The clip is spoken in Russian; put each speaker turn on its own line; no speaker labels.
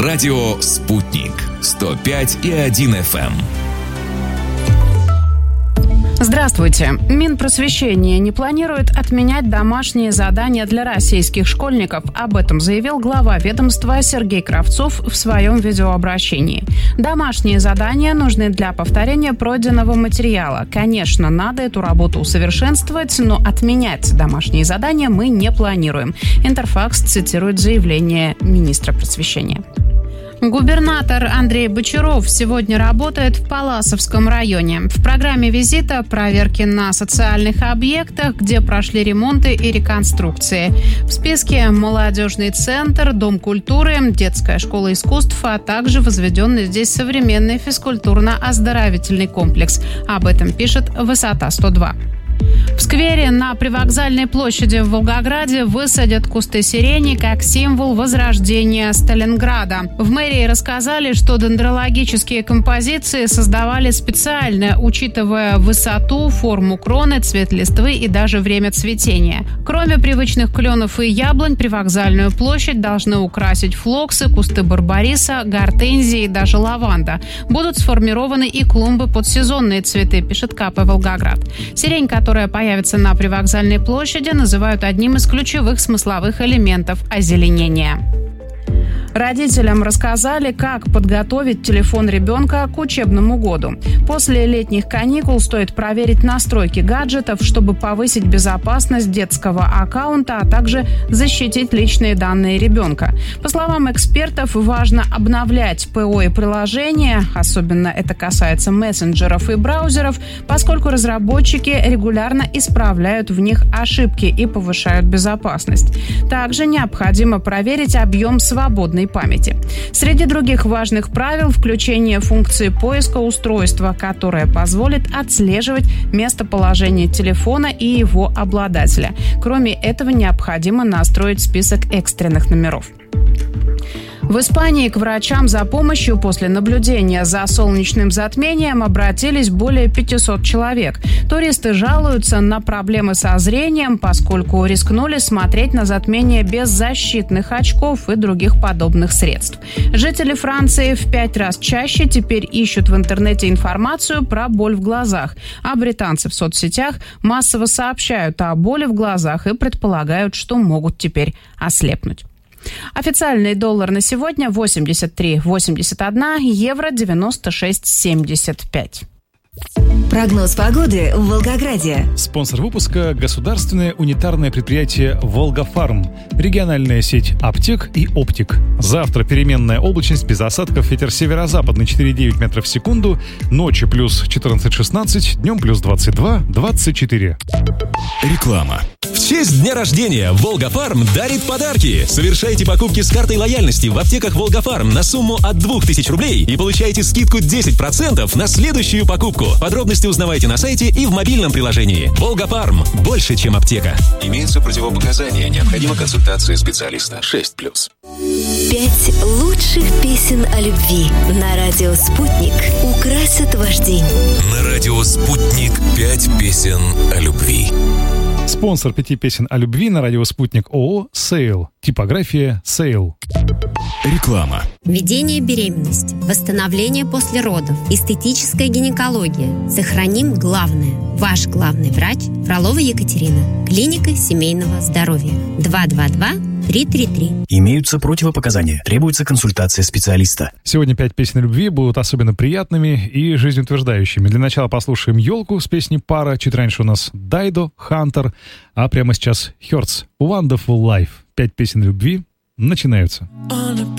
Радио «Спутник». 105,1 FM.
Здравствуйте. Минпросвещение не планирует отменять домашние задания для российских школьников. Об этом заявил глава ведомства Сергей Кравцов в своем видеообращении. Домашние задания нужны для повторения пройденного материала. Конечно, надо эту работу усовершенствовать, но отменять домашние задания мы не планируем. Интерфакс цитирует заявление министра просвещения. Губернатор Андрей Бочаров сегодня работает в Палласовском районе. В программе визита проверки на социальных объектах, где прошли ремонты и реконструкции. В списке молодежный центр, дом культуры, детская школа искусств, а также возведенный здесь современный физкультурно-оздоровительный комплекс. Об этом пишет «Высота-102». В сквере на Привокзальной площади в Волгограде высадят кусты сирени как символ возрождения Сталинграда. В мэрии рассказали, что дендрологические композиции создавали специально, учитывая высоту, форму кроны, цвет листвы и даже время цветения. Кроме привычных кленов и яблонь, Привокзальную площадь должны украсить флоксы, кусты барбариса, гортензии и даже лаванда. Будут сформированы и клумбы под сезонные цветы, пишет КП «Волгоград». Сирень, которая появится на Привокзальной площади, называют одним из ключевых смысловых элементов озеленения. Родителям рассказали, как подготовить телефон ребенка к учебному году. После летних каникул стоит проверить настройки гаджетов, чтобы повысить безопасность детского аккаунта, а также защитить личные данные ребенка. По словам экспертов, важно обновлять ПО и приложения, особенно это касается мессенджеров и браузеров, поскольку разработчики регулярно исправляют в них ошибки и повышают безопасность. Также необходимо проверить объем свободной памяти. Среди других важных правил включение функции поиска устройства, которая позволит отслеживать местоположение телефона и его обладателя. Кроме этого, необходимо настроить список экстренных номеров. В Испании к врачам за помощью после наблюдения за солнечным затмением обратились более 500 человек. Туристы жалуются на проблемы со зрением, поскольку рискнули смотреть на затмение без защитных очков и других подобных средств. Жители Франции в 5 раз чаще теперь ищут в интернете информацию про боль в глазах, а британцы в соцсетях массово сообщают о боли в глазах и предполагают, что могут теперь ослепнуть. Официальный доллар на сегодня 83,81, евро 96,75.
Прогноз погоды в Волгограде.
Спонсор выпуска – государственное унитарное предприятие «Волгофарм», региональная сеть аптек и оптик. Завтра переменная облачность без осадков, ветер северо-западный 4,9 метров в секунду, ночью плюс 14-16, днем плюс 22-24.
Реклама.
В честь дня рождения «Волгофарм» дарит подарки. Совершайте покупки с картой лояльности в аптеках «Волгофарм» на сумму от 2000 рублей и получайте скидку 10% на следующую покупку. Подробности узнавайте на сайте и в мобильном приложении. «Волгофарм» – больше, чем аптека.
Имеются противопоказания. Необходима консультация специалиста. 6+.
5 лучших песен о любви на радио «Спутник» украсят ваш день.
На радио «Спутник» 5 песен о любви.
Спонсор 5 песен о любви на радио «Спутник» ООО «Сейл». Типография «Сейл».
Реклама.
Введение беременности, восстановление после родов, эстетическая гинекология. Сохраним главное. Ваш главный врач Фролова Екатерина. Клиника семейного здоровья. 222-333.
Имеются противопоказания. Требуется консультация специалиста.
Сегодня 5 песен о любви будут особенно приятными и жизнеутверждающими. Для начала послушаем «Елку» с песней «Пара». Чуть раньше у нас «Дайдо», «Хантер», а прямо сейчас «Хёртс», «Wonderful Life». 5 песен о любви начинаются.